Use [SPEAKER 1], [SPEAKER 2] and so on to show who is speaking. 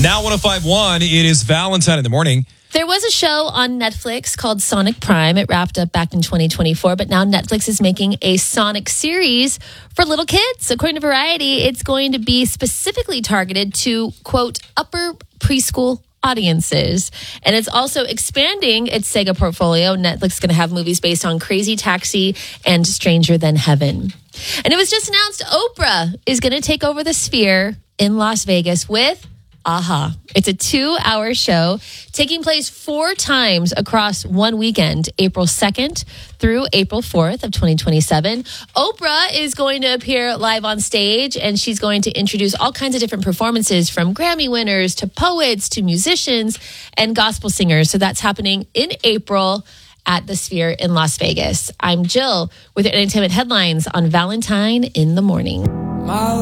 [SPEAKER 1] Now 105.1, it is Valentine in the morning.
[SPEAKER 2] There was a show on Netflix called Sonic Prime. It wrapped up back in 2024, but now Netflix is making a Sonic series for little kids. According to Variety, it's going to be specifically targeted to, quote, upper preschool audiences. And it's also expanding its Sega portfolio. Netflix is going to have movies based on Crazy Taxi and Stranger Than Heaven. And it was just announced Oprah is going to take over the Sphere in Las Vegas with Aha. It's a 2-hour show taking place 4 times across one weekend, April 2nd through April 4th of 2027. Oprah is going to appear live on stage, and she's going to introduce all kinds of different performances from Grammy winners to poets to musicians and gospel singers. So that's happening in April at the Sphere in Las Vegas. I'm Jill with your entertainment headlines on Valentine in the Morning.